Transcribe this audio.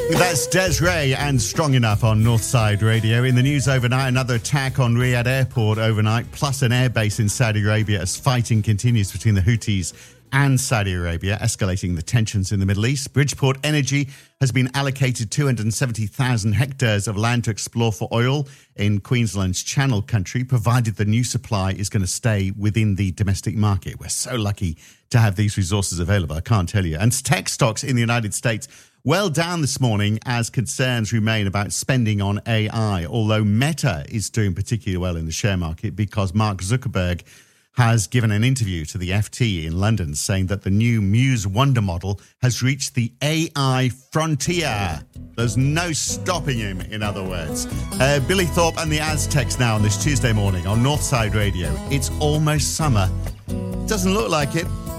That's Des'ree and Strong Enough on Northside Radio. In the news overnight, another attack on Riyadh Airport overnight, plus an airbase in Saudi Arabia as fighting continues between the Houthis and Saudi Arabia, escalating the tensions in the Middle East. Bridgeport Energy has been allocated 270,000 hectares of land to explore for oil in Queensland's Channel Country, provided the new supply is going to stay within the domestic market. We're so lucky to have these resources available, I can't tell you. And tech stocks in the United States well down this morning as concerns remain about spending on AI, although Meta is doing particularly well in the share market because Mark Zuckerberg has given an interview to the FT in London saying that the new Muse Wonder model has reached the AI frontier. There's no stopping him, in other words. Billy Thorpe and the Aztecs now on this Tuesday morning on Northside Radio. It's almost summer. Doesn't look like it.